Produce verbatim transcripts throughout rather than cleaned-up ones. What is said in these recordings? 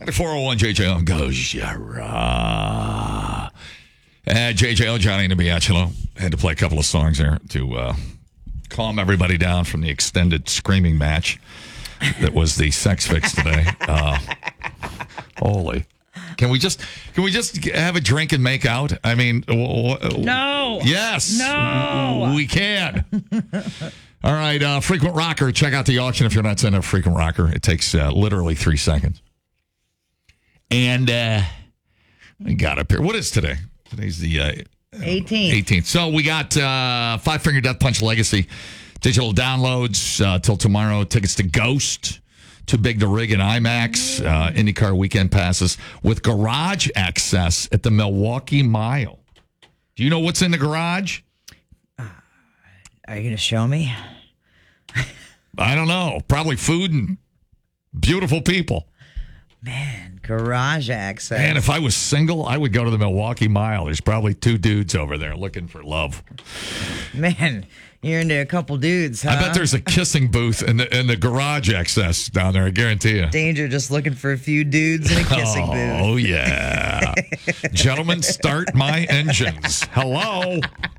four oh one J J O goes, yeah. Uh, J J O, Johnny Nabiachilo. Had to play a couple of songs there to uh, calm everybody down from the extended screaming match that was the Sex Fix today. Uh, holy. Can we just can we just have a drink and make out? I mean, w- w- no. Yes. No. We can. All right, uh, Frequent Rocker. Check out the auction if you're not sending a Frequent Rocker. It takes uh, literally three seconds. And uh, I got up here. What is today? Today's the uh, eighteenth. eighteenth. So we got uh, Five Finger Death Punch Legacy. Digital downloads uh, till tomorrow. Tickets to Ghost. Too Big to Rig and IMAX. Uh, IndyCar weekend passes with garage access at the Milwaukee Mile. Do you know what's in the garage? Uh, are you going to show me? I don't know. Probably food and beautiful people. Man, garage access. Man, if I was single, I would go to the Milwaukee Mile. There's probably two dudes over there looking for love. Man, you're into a couple dudes, huh? I bet there's a kissing booth in the in the garage access down there, I guarantee you. Danger just looking for a few dudes in a kissing oh, booth. Oh, yeah. Gentlemen, start my engines. Hello.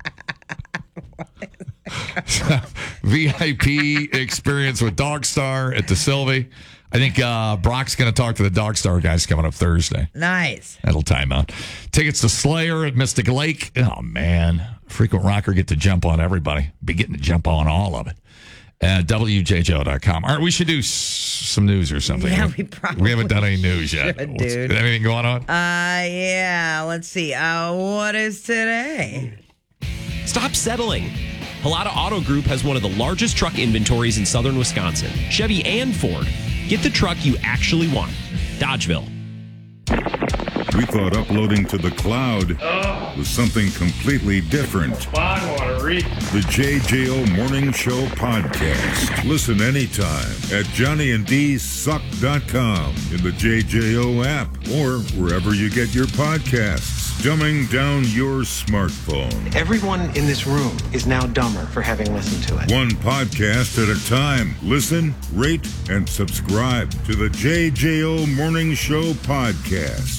V I P experience with Dogstar at the Sylvie. I think uh, Brock's going to talk to the Dogstar guys coming up Thursday. Nice. That'll time out. Tickets to Slayer at Mystic Lake. Oh, man. Frequent Rocker get to jump on everybody. Be getting to jump on all of it. At W J J O dot com. All right, we should do s- some news or something. Yeah, we probably We haven't done any news yet. should, What's, dude. anything going on? Uh, yeah. Let's see. Uh, what is today? Stop settling. Halata Auto Group has one of the largest truck inventories in southern Wisconsin. Chevy and Ford. Get the truck you actually want. Dodgeville. We thought uploading to the cloud oh. was something completely different. The J J O Morning Show Podcast. Listen anytime at johnny and d suck dot com, in the J J O app, or wherever you get your podcasts. Dumbing down your smartphone. Everyone in this room is now dumber for having listened to it. One podcast at a time. Listen, rate, and subscribe to the J J O Morning Show Podcast.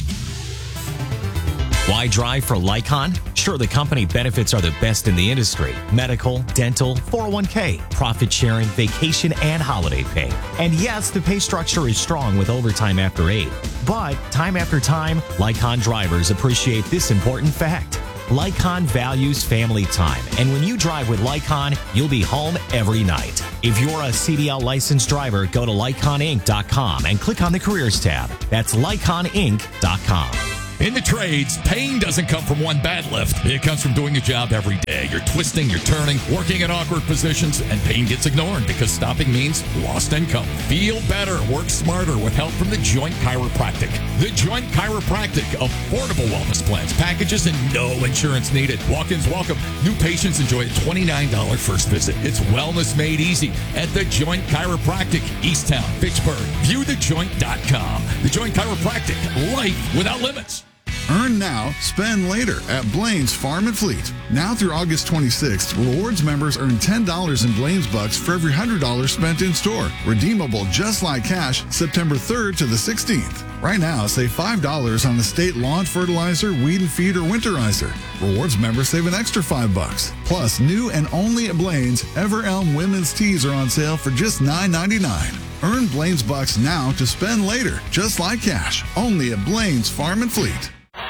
Why drive for Lycon? Sure, the company benefits are the best in the industry. Medical, dental, four oh one k, profit sharing, vacation, and holiday pay. And yes, the pay structure is strong with overtime after eight. But time after time, Lycon drivers appreciate this important fact. Lycon values family time. And when you drive with Lycon, you'll be home every night. If you're a C D L licensed driver, go to lycon inc dot com and click on the careers tab. That's lycon inc dot com. In the trades, pain doesn't come from one bad lift. It comes from doing a job every day. You're twisting, you're turning, working in awkward positions, and pain gets ignored because stopping means lost income. Feel better, work smarter with help from The Joint Chiropractic. The Joint Chiropractic, affordable wellness plans, packages, and no insurance needed. Walk-ins welcome. New patients enjoy a twenty-nine dollars first visit. It's wellness made easy at The Joint Chiropractic, Easttown, Fitchburg. view the joint dot com. The Joint Chiropractic, life without limits. Earn now, spend later at Blaine's Farm and Fleet. Now through August twenty-sixth, Rewards members earn ten dollars in Blaine's Bucks for every one hundred dollars spent in store. Redeemable just like cash September third to the sixteenth. Right now, save five dollars on the state lawn fertilizer, weed and feed, or winterizer. Rewards members save an extra five bucks. Plus, new and only at Blaine's, Ever Elm women's tees are on sale for just nine ninety-nine. Earn Blaine's Bucks now to spend later, just like cash. Only at Blaine's Farm and Fleet.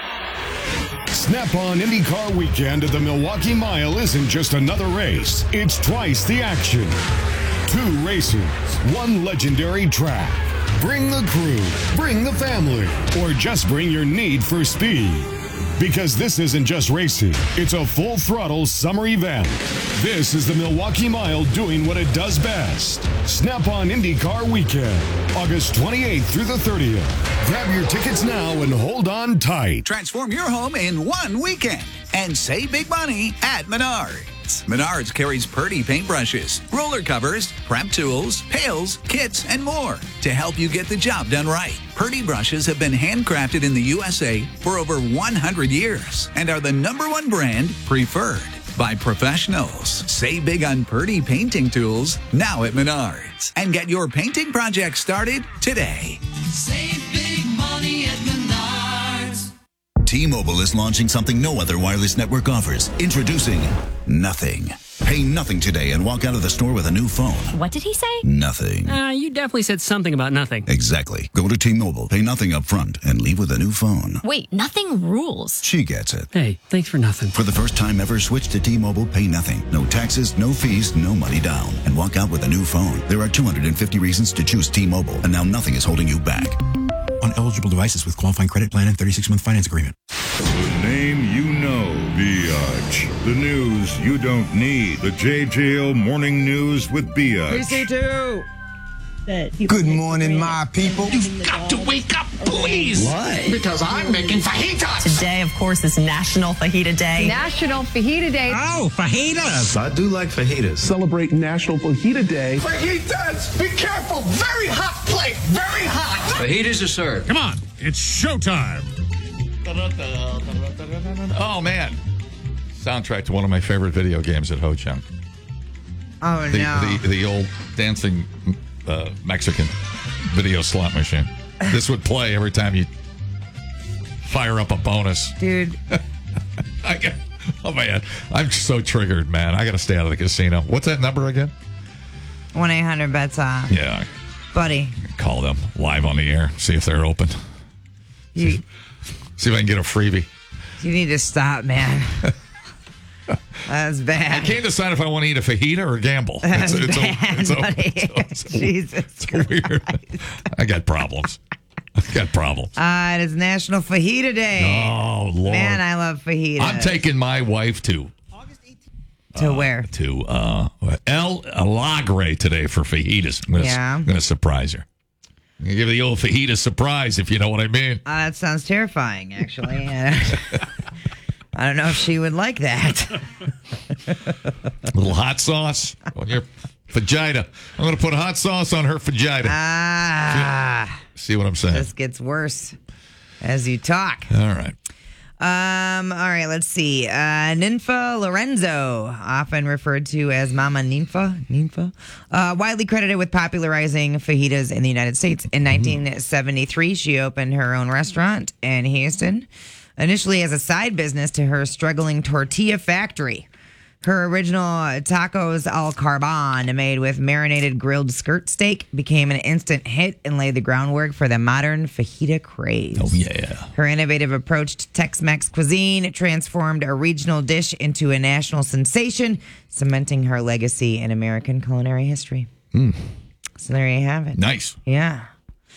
Snap-on IndyCar weekend at the Milwaukee Mile isn't just another race. It's twice the action. Two races, one legendary track. Bring the crew, bring the family, or just bring your need for speed. Because this isn't just racing, it's a full-throttle summer event. This is the Milwaukee Mile doing what it does best. Snap-on IndyCar Weekend, August twenty-eighth through the thirtieth. Grab your tickets now and hold on tight. Transform your home in one weekend and save big money at Menards. Menards carries Purdy paintbrushes, roller covers, prep tools, pails, kits, and more to help you get the job done right. Purdy brushes have been handcrafted in the U S A for over one hundred years and are the number one brand preferred by professionals. Save big on Purdy painting tools now at Menards and get your painting project started today. Save big money. T-Mobile is launching something no other wireless network offers. Introducing Nothing. Pay nothing today and walk out of the store with a new phone. What did he say? Nothing. Uh, you definitely said something about nothing. Exactly. Go to T-Mobile, pay nothing up front, and leave with a new phone. Wait, nothing rules. She gets it. Hey, thanks for nothing. For the first time ever, switch to T-Mobile, pay nothing. No taxes, no fees, no money down. And walk out with a new phone. There are two hundred fifty reasons to choose T-Mobile, and now nothing is holding you back. On eligible devices with qualifying credit plan and thirty-six month finance agreement. The name you know, Biatch. The news you don't need. The J J O Morning News with Biatch. P C two. Good morning, my people. You've got to wake up, please. Why? Because I'm making fajitas. Today, of course, is National Fajita Day. National Fajita Day. Oh, fajitas. I do like fajitas. Celebrate National Fajita Day. Fajitas! Be careful. Very hot plate. Very hot. Fajitas are served. Come on. It's showtime. Oh, man. Soundtrack to one of my favorite video games at Ho Chunk. Oh, the, no. The, the old dancing uh, Mexican video slot machine. This would play every time you fire up a bonus. Dude. I get, oh, man. I'm so triggered, man. I got to stay out of the casino. What's that number again? one eight hundred bets off. Yeah. Buddy. Call them live on the air. See if they're open. You, see, see if I can get a freebie. You need to stop, man. That's bad. I can't decide if I want to eat a fajita or gamble. That's it's, it's, bad, it's, buddy. it's, it's, Jesus it's weird. I got problems. I got problems. Uh, it is National Fajita Day. Oh, Lord. Man, I love fajitas. I'm taking my wife to. To uh, where? To uh, El Alagre today for fajitas. I'm gonna, Yeah. I'm going to surprise her. I'm going to give the old fajita surprise, if you know what I mean. Uh, that sounds terrifying, actually. I don't know if she would like that. A little hot sauce on your vagina. I'm going to put hot sauce on her vagina. Ah. See what I'm saying? This gets worse as you talk. All right. Um. All right, let's see. Uh, Ninfa Lorenzo, often referred to as Mama Ninfa, Ninfa, uh, widely credited with popularizing fajitas in the United States. In nineteen seventy-three, she opened her own restaurant in Houston, initially as a side business to her struggling tortilla factory. Her original tacos al carbon, made with marinated grilled skirt steak, became an instant hit and laid the groundwork for the modern fajita craze. Oh, yeah. Her innovative approach to Tex-Mex cuisine transformed a regional dish into a national sensation, cementing her legacy in American culinary history. Mm. So there you have it. Nice. Yeah.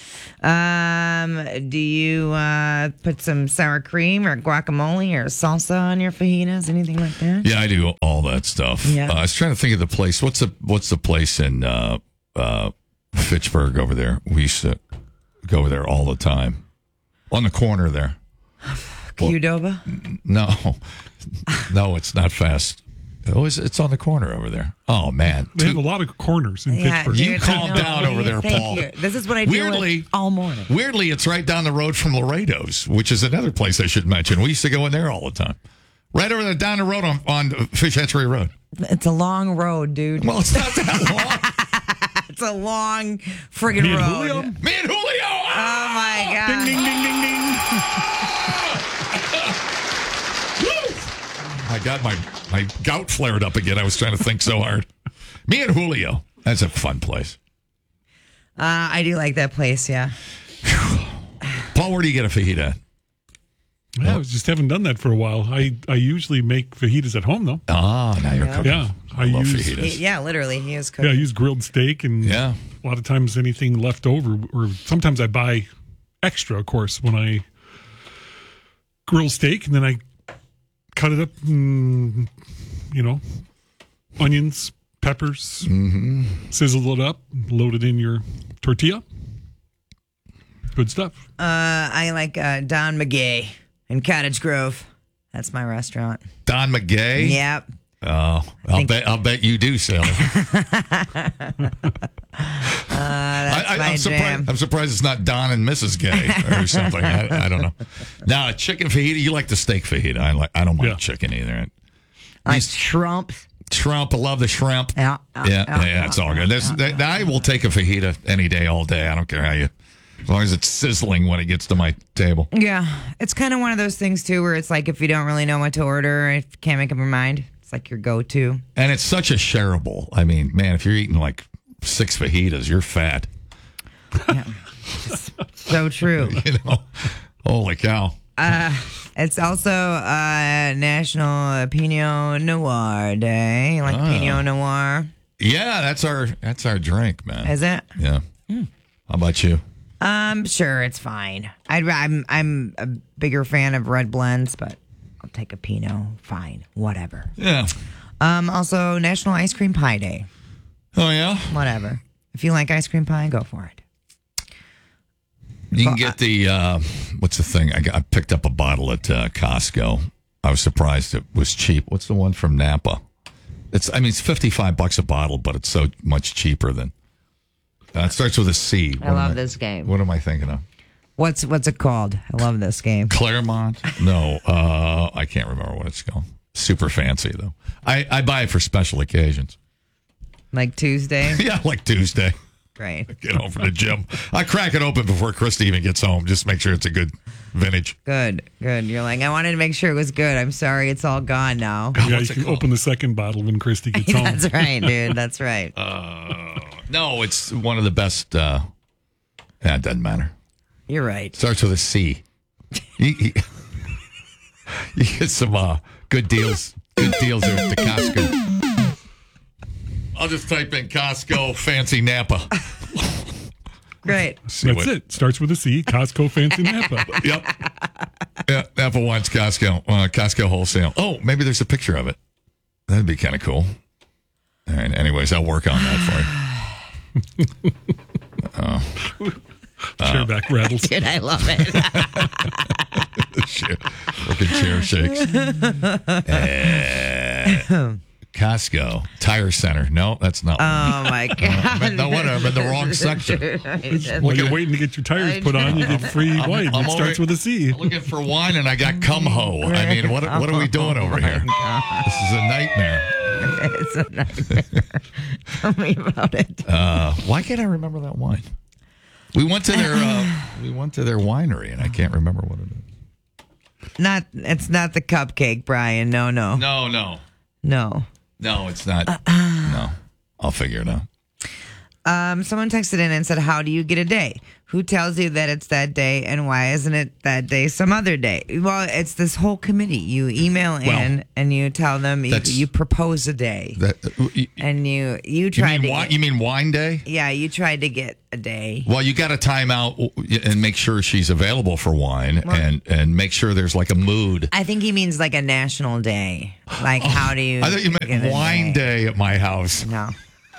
Um, do you uh, put some sour cream or guacamole or salsa on your fajitas? Anything like that? Yeah, I do all that stuff. Yeah. Uh, I was trying to think of the place. What's the What's the place in uh, uh, Fitchburg over there? We used to go over there all the time. On the corner there. Qdoba? Well, no. No, it's not fast. Oh, it's, it's on the corner over there. Oh, man. They have a lot of corners in Yeah, Pittsburgh. You calm down over there, Thank Paul. you. This is what I deal Weirdly, with all morning. Weirdly, it's right down the road from Laredo's, which is another place I should mention. We used to go in there all the time. Right over there, down the road on, on Fish Hatchery Road. It's a long road, dude. Well, it's not that long. It's a long friggin' Me and road. Julio? Me and Julio! Oh, my God. Ding, ding, ding, ding, ding. I got my, my gout flared up again. I was trying to think so hard. Me and Julio. That's a fun place. Uh, I do like that place, yeah. Paul, where do you get a fajita? Yeah, I just haven't done that for a while. I, I usually make fajitas at home, though. Ah, now you're Yeah. cooking. Yeah, I, I love use- fajitas. He- yeah, literally, he is Yeah, I cooking. use grilled steak, and Yeah. a lot of times anything left over, or sometimes I buy extra, of course, when I grill steak, and then I cut it up, and, you know, onions, peppers, mm-hmm. sizzle it up, load it in your tortilla. Good stuff. Uh, I like uh, Don McGay in Cottage Grove. That's my restaurant. Don McGay? Yep. Oh, I'll Think- bet I'll bet you do, Sally. Uh, that's I, my I'm, jam. surprised, I'm surprised it's not Don and Missus Gay or something. I, I don't know. Now, a chicken fajita. You like the steak fajita? I like. I don't mind Yeah. chicken either. I like These- shrimp. Shrimp. I love the shrimp. Yeah, Yeah, yeah, yeah, it's all good. This, that, I will take a fajita any day, all day. I don't care how you As long as it's sizzling when it gets to my table. Yeah. It's kind of one of those things, too, where it's like if you don't really know what to order, if you can't make up your mind, it's like your go-to. And it's such a shareable. I mean, man, if you're eating like six fajitas, you're fat. Yeah. So true. You know, holy cow. Uh, it's also uh, National Pinot Noir Day. You like Ah. Pinot Noir? Yeah, that's our that's our drink, man. Is it? Yeah. Mm. How about you? Um, sure, it's fine. I'd, I'm I'm a bigger fan of red blends, but I'll take a Pinot. Fine, whatever. Yeah. Um, also National Ice Cream Pie Day. Oh yeah. Whatever. If you like ice cream pie, go for it. You can get the uh, what's the thing? I, got, I picked up a bottle at uh, Costco. I was surprised it was cheap. What's the one from Napa? It's I mean it's fifty-five bucks a bottle, but it's so much cheaper than. Uh, it starts with a C. I What love am this game. What am I thinking of? What's what's it called? I love this game. Claremont? No, uh, I can't remember what it's called. Super fancy though. I, I buy it for special occasions. Like Tuesday? Yeah, like Tuesday. Right. Get home from the gym. I crack it open before Christy even gets home. Just make sure it's a good vintage. Good, good. You're like, I wanted to make sure it was good. I'm sorry, it's all gone now. Yeah, you can open the second bottle when Christy gets home. That's right, dude. That's right. Uh, no, it's one of the best. Uh, yeah, it doesn't matter. You're right. Starts with a C. You, you, you get some uh, good deals. Good deals there at the Costco. I'll just type in Costco Fancy Napa. Great. That's it. Starts with a C. Costco Fancy Napa. Yep. Yeah, Napa Wines Costco. Uh, Costco Wholesale. Oh, maybe there's a picture of it. That'd be kind of cool. All right. Anyways, I'll work on that for you. uh, Chair back rattles. Dude, I love it. Working chair shakes. Uh, Costco Tire Center. No, that's not. Oh my god! Uh, no wonder I'm in the wrong section. While you're waiting to get your tires put on, you get free I'm- wine. I'm It starts over- with a C. I'm looking for wine and I got cum ho. I mean, what what are we doing over here? This is a nightmare. It's a nightmare. Tell me about it. Uh, why can't I remember that wine? We went to their uh, we went to their winery and I can't remember what it is. Not. It's not the cupcake, Brian. No, no, No, no, no. no. It's not. No, I'll figure it out. Um, someone texted in and said, "How do you get a day? Who tells you that it's that day, and why isn't it that day some other day?" Well, it's this whole committee. You email in Well, and you tell them you, that's- you propose a day, That uh, you, and you you you tried mean to wi- get, you mean wine day? yeah you tried to get a day. Well, you got to time out and make sure she's available for wine, Well- and and make sure there's like a mood. I think he means like a national day. Like how do you? I thought you get meant a wine day at my house. No.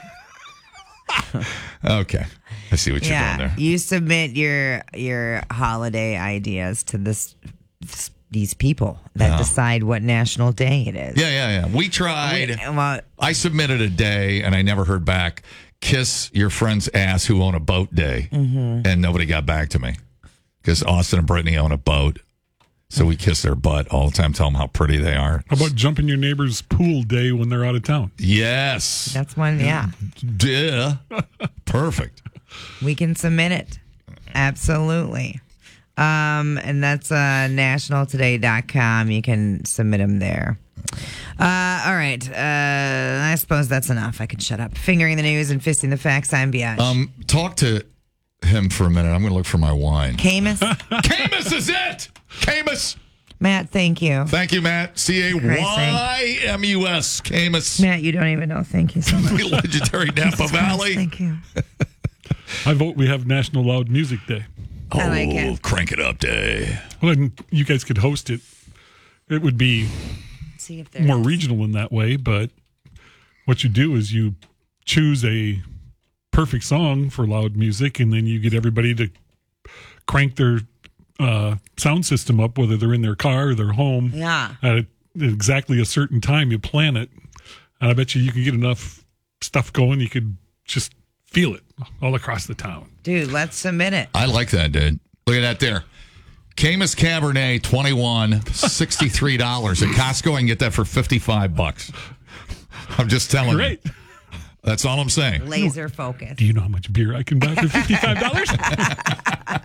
Okay, I see what you're Yeah, doing there. you submit your your holiday ideas to this, this these people that Yeah. decide what national day it is. Yeah, yeah, yeah. We tried. We- well, I submitted a day and I never heard back. Kiss your friend's ass who own a boat day. Mhm. And nobody got back to me because Austin and Brittany own a boat. So we kiss their butt all the time, tell them how pretty they are. How about jumping your neighbor's pool day when they're out of town? Yes. That's one, yeah. Duh. Perfect. We can submit it. Absolutely. Um, and that's uh, national today dot com. You can submit them there. Uh, all right. Uh, I suppose that's enough. I can shut up. Fingering the news and fisting the facts. I'm Biatch. Um, talk to him for a minute. I'm going to look for my wine. Camus? Camus is it. Camus. Matt, thank you. Thank you, Matt. C A Y M U S. Camus. Matt, you don't even know. Thank you so much. Legendary Napa Valley. Thank you. I vote we have National Loud Music Day. Oh, I like it. Crank It Up Day. Well, then you guys could host it. It would be See if there's more regional in that way, but what you do is you choose a perfect song for loud music, and then you get everybody to crank their uh, sound system up, whether they're in their car or their home. Yeah. At exactly a certain time, you plan it, and I bet you you can get enough stuff going. You could just feel it all across the town. Dude, let's submit it. I like that, dude. Look at that there. Camus Cabernet twenty-one, sixty-three dollars at Costco. I can get that for fifty-five bucks. I'm just telling Great. you. That's all I'm saying. Laser focus. Do you know how much beer I can buy for fifty-five dollars?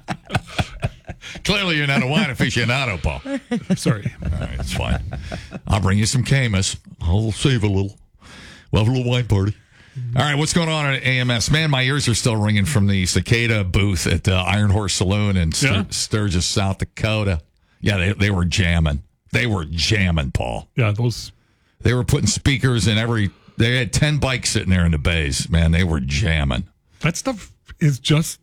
Clearly, you're not a wine aficionado, Paul. Sorry. All right, it's fine. I'll bring you some Camus. I'll save a little. We'll have a little wine party. All right, what's going on at A M S? Man, my ears are still ringing from the Cicada booth at uh, Iron Horse Saloon in Stur- Yeah. Sturgis, South Dakota. Yeah, they they were jamming. They were jamming, Paul. Yeah, those. They were putting speakers in every. They had ten bikes sitting there in the bays. Man, they were jamming. That stuff is just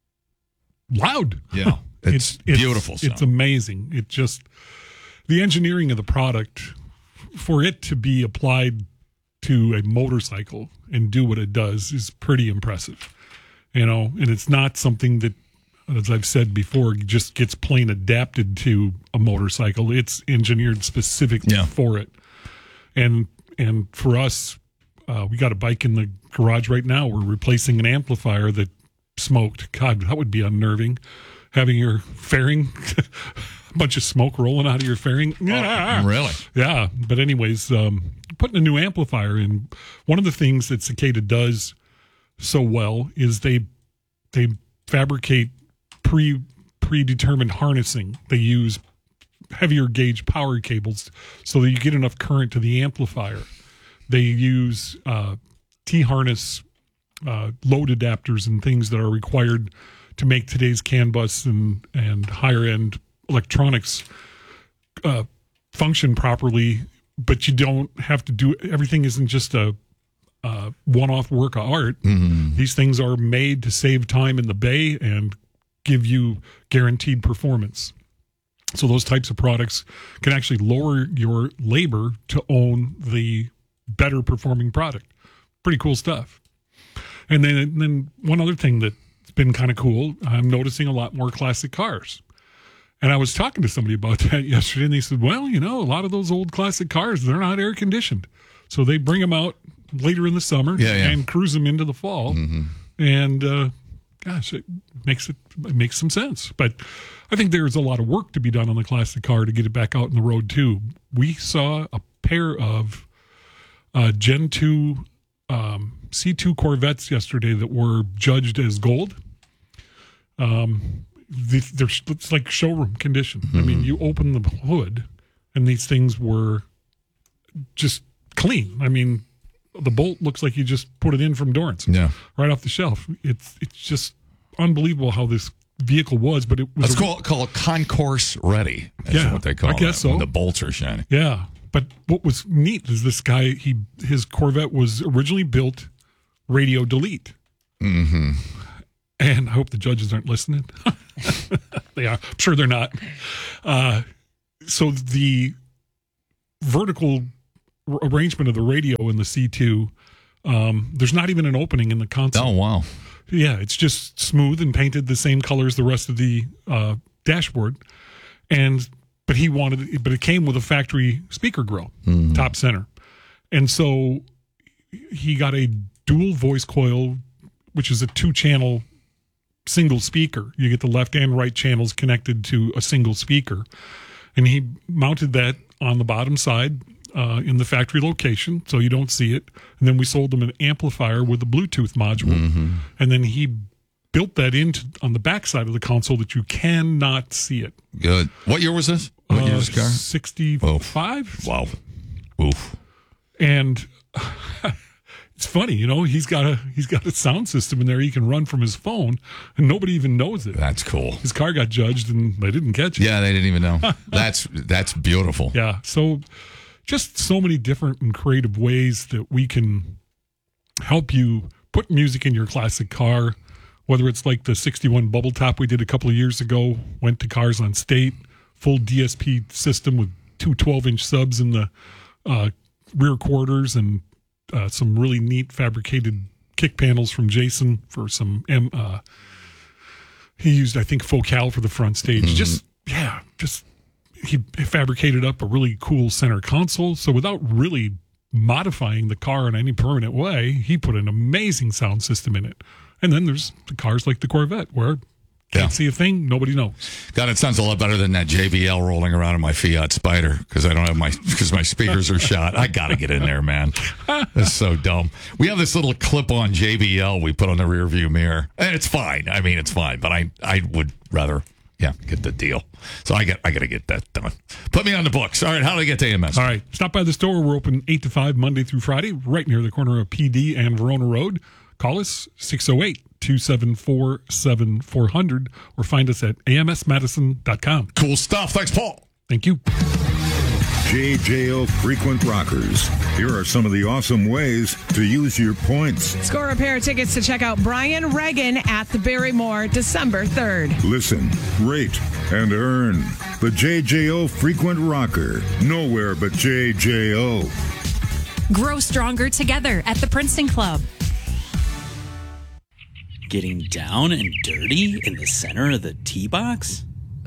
loud. Yeah, it's, it's beautiful. It's, sound. it's amazing. It just the engineering of the product for it to be applied to a motorcycle and do what it does is pretty impressive. You know, and it's not something that, as I've said before, just gets plain adapted to a motorcycle. It's engineered specifically Yeah. for it. And and for us, uh, we got a bike in the garage right now. We're replacing an amplifier that smoked. God, that would be unnerving. Having your fairing, a bunch of smoke rolling out of your fairing. Oh, really? Yeah. But anyways, um, putting a new amplifier in. One of the things that Cicada does so well is they they fabricate pre predetermined harnessing. They use heavier gauge power cables so that you get enough current to the amplifier. They use uh, T-harness uh, load adapters and things that are required to make today's CAN bus and, and higher end electronics uh, function properly, but you don't have to do everything. Isn't just a uh, one-off work of art. Mm-hmm. These things are made to save time in the bay and give you guaranteed performance. So those types of products can actually lower your labor to own the better performing product. Pretty cool stuff. And then, and then one other thing that's been kind of cool, I'm noticing a lot more classic cars. And I was talking to somebody about that yesterday, and they said, well, you know, a lot of those old classic cars, they're not air conditioned. So they bring them out later in the summer Yeah, yeah. and cruise them into the fall. Mm-hmm. And, uh, gosh, it makes it, it makes some sense. But I think there's a lot of work to be done on the classic car to get it back out on the road, too. We saw a pair of uh, Gen two um, C two Corvettes yesterday that were judged as gold. Um, the, they're it's like showroom condition. Mm-hmm. I mean, you open the hood, and these things were just clean. I mean, the bolt looks like you just put it in from Dorrance, Yeah. right off the shelf. It's it's just unbelievable how this vehicle was, but it was Let's a- call it, call it concourse ready. That's Yeah, what they call I guess it. so. When the bolts are shining. Yeah, but what was neat is this guy. He his Corvette was originally built radio delete, Mm-hmm. and I hope the judges aren't listening. They are. I'm sure they're not. Uh, so the vertical r- arrangement of the radio in the C two, um, there's not even an opening in the console. Oh, wow. Yeah, it's just smooth and painted the same color as the rest of the uh, dashboard. And but he wanted, but it came with a factory speaker grill, Mm-hmm. top center, and so he got a dual voice coil, which is a two-channel single speaker. You get the left and right channels connected to a single speaker, and he mounted that on the bottom side uh, in the factory location, so you don't see it. And then we sold him an amplifier with a Bluetooth module, Mm-hmm. and then he built that into on the back side of the console that you cannot see it. Good. What year was this? What Uh, year's car? sixty-five. Wow. Oof. And it's funny, you know, he's got a he's got a sound system in there he can run from his phone, and nobody even knows it. That's cool. His car got judged, and they didn't catch it. Yeah, they didn't even know. That's that's beautiful. Yeah. So just so many different and creative ways that we can help you put music in your classic car, whether it's like the sixty-one Bubble Top we did a couple of years ago, went to Cars on State, full D S P system with two twelve-inch subs in the uh, rear quarters and uh, some really neat fabricated kick panels from Jason for some M. Uh, he used, I think, Focal for the front stage. Mm-hmm. Just, yeah, just he fabricated up a really cool center console. So without really modifying the car in any permanent way, he put an amazing sound system in it. And then there's the cars like the Corvette where can't Yeah. see a thing, nobody knows. God, it sounds a lot better than that J B L rolling around in my Fiat Spider because I don't have my because my speakers are shot. I got to get in there, man. That's so dumb. We have this little clip-on J B L we put on the rear view mirror, and it's fine. I mean, it's fine, but I I would rather Yeah, get the deal. So I got I got to get that done. Put me on the books. All right, how do I get to A M S? All right, stop by the store. We're open eight to five Monday through Friday, right near the corner of P D and Verona Road. Call us six oh eight, two seven four, seven four zero zero or find us at A M S madison dot com. Cool stuff. Thanks, Paul. Thank you. J J O Frequent Rockers. Here are some of the awesome ways to use your points. Score a pair of tickets to check out Brian Regan at the Barrymore December third. Listen, rate, and earn. The J J O Frequent Rocker. Nowhere but J J O. Grow stronger together at the Princeton Club. Getting down and dirty in the center of the tee box?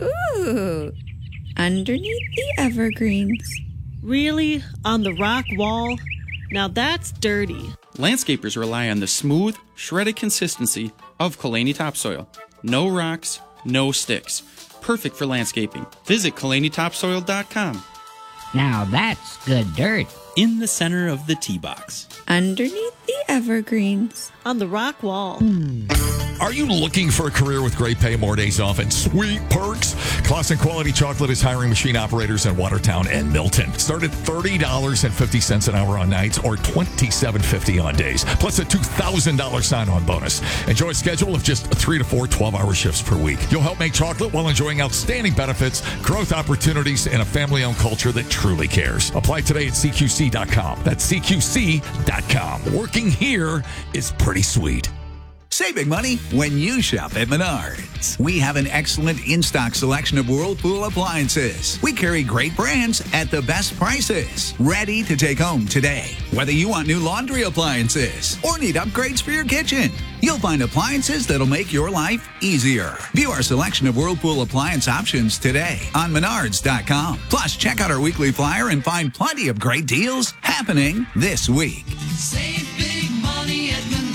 Ooh, underneath the evergreens. Really? On the rock wall? Now that's dirty. Landscapers rely on the smooth, shredded consistency of Kalani topsoil. No rocks, no sticks. Perfect for landscaping. Visit Kalani topsoil dot com. Now that's good dirt. In the center of the tee box. Underneath the evergreens. On the rock wall. Mm. Are you looking for a career with great pay, more days off, and sweet perks? Clausen Quality Chocolate is hiring machine operators in Watertown and Milton. Start at thirty dollars and fifty cents an hour on nights or twenty-seven fifty on days, plus a two thousand dollars sign-on bonus. Enjoy a schedule of just three to four twelve-hour shifts per week. You'll help make chocolate while enjoying outstanding benefits, growth opportunities, and a family-owned culture that truly cares. Apply today at C Q C dot com. That's C Q C dot com. Working here is pretty sweet. Save big money when you shop at Menards. We have an excellent in-stock selection of Whirlpool appliances. We carry great brands at the best prices. Ready to take home today. Whether you want new laundry appliances or need upgrades for your kitchen, you'll find appliances that'll make your life easier. View our selection of Whirlpool appliance options today on Menards dot com. Plus, check out our weekly flyer and find plenty of great deals happening this week. Save big money at Menards.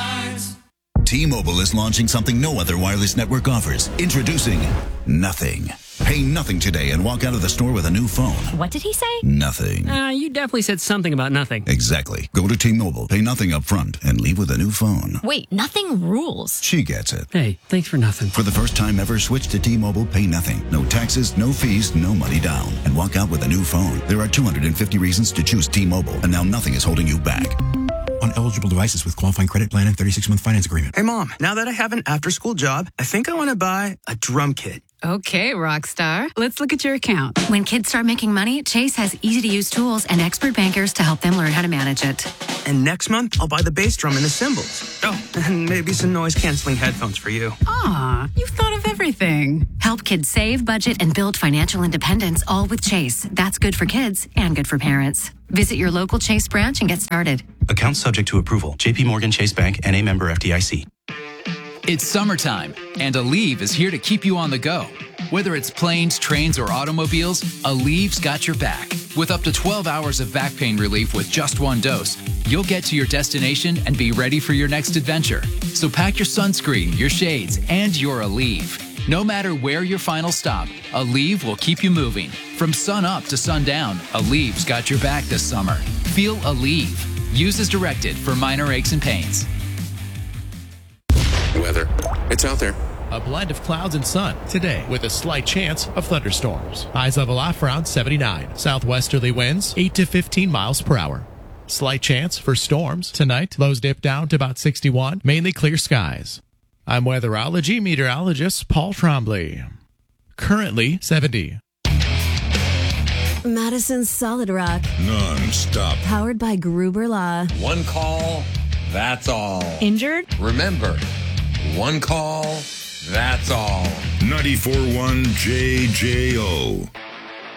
T-Mobile is launching something no other wireless network offers. Introducing Nothing. Pay nothing today and walk out of the store with a new phone. What did he say? Nothing. Uh, you definitely said something about nothing. Exactly. Go to T-Mobile, pay nothing up front, and leave with a new phone. Wait, nothing rules. She gets it. Hey, thanks for nothing. For the first time ever, switch to T-Mobile, pay nothing. No taxes, no fees, no money down. And walk out with a new phone. There are two hundred fifty reasons to choose T-Mobile, and now nothing is holding you back. On eligible devices with qualifying credit plan and thirty-six month finance agreement. Hey, Mom, now that I have an after-school job, I think I want to buy a drum kit. Okay, Rockstar. Let's look at your account. When kids start making money, Chase has easy-to-use tools and expert bankers to help them learn how to manage it. And next month, I'll buy the bass drum and the cymbals. Oh, and maybe some noise-canceling headphones for you. Aw, you've thought of everything. Help kids save, budget, and build financial independence, all with Chase. That's good for kids and good for parents. Visit your local Chase branch and get started. Account subject to approval. J P Morgan Chase Bank and a member F D I C. It's summertime, and Aleve is here to keep you on the go. Whether it's planes, trains, or automobiles, Aleve's got your back. With up to twelve hours of back pain relief with just one dose, you'll get to your destination and be ready for your next adventure. So pack your sunscreen, your shades, and your Aleve. No matter where your final stop, Aleve will keep you moving. From sun up to sundown, Aleve's got your back this summer. Feel Aleve. Use as directed for minor aches and pains. Weather. It's out there. A blend of clouds and sun today with a slight chance of thunderstorms. Highs level off around seventy-nine. Southwesterly winds eight to fifteen miles per hour. Slight chance for storms tonight. Lows dip down to about sixty-one. Mainly clear skies. I'm weatherology meteorologist Paul Trombley. Currently seventy. Madison Solid Rock. Non-stop. Powered by Gruber Law. One call, that's all. Injured? Remember, one call, that's all. ninety-four point one J J O.